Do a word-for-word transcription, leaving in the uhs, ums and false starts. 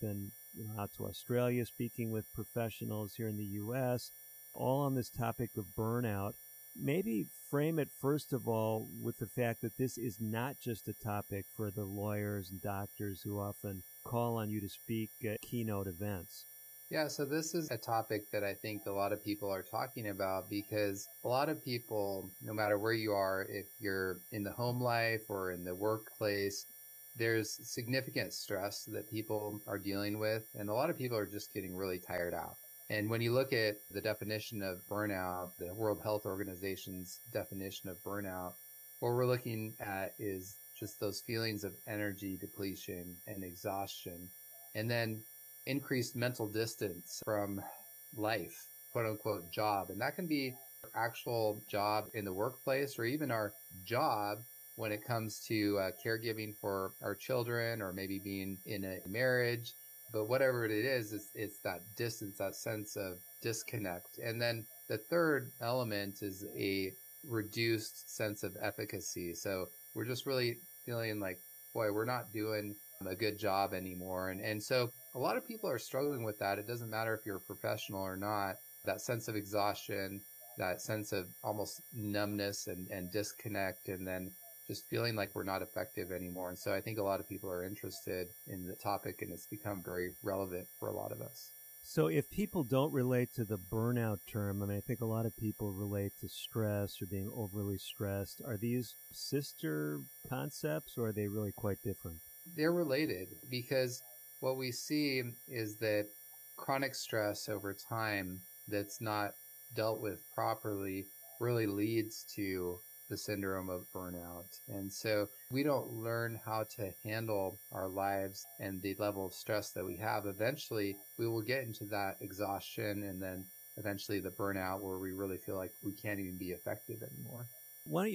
been you know, out to Australia speaking with professionals here in the U S, all on this topic of burnout. Maybe frame it, first of all, with the fact that this is not just a topic for the lawyers and doctors who often call on you to speak at keynote events. Yeah, so this is a topic that I think a lot of people are talking about because a lot of people, no matter where you are, if you're in the home life or in the workplace, there's significant stress that people are dealing with, and a lot of people are just getting really tired out. And when you look at the definition of burnout, the World Health Organization's definition of burnout, what we're looking at is just those feelings of energy depletion and exhaustion, and then increased mental distance from life, quote unquote, job. And that can be our actual job in the workplace or even our job when it comes to uh, caregiving for our children or maybe being in a marriage. But whatever it is, it's, it's that distance, that sense of disconnect. And then the third element is a reduced sense of efficacy. So we're just really feeling like, boy, we're not doing a good job anymore. And, and so a lot of people are struggling with that. It doesn't matter if you're a professional or not, that sense of exhaustion, that sense of almost numbness and, and disconnect, and then just feeling like we're not effective anymore. And so I think a lot of people are interested in the topic, and it's become very relevant for a lot of us. So if people don't relate to the burnout term, I mean, I think a lot of people relate to stress or being overly stressed. Are these sister concepts, or are they really quite different? They're related because what we see is that chronic stress over time that's not dealt with properly really leads to the syndrome of burnout. And so we don't learn how to handle our lives and the level of stress that we have. Eventually, we will get into that exhaustion and then eventually the burnout where we really feel like we can't even be effective anymore. Why don't you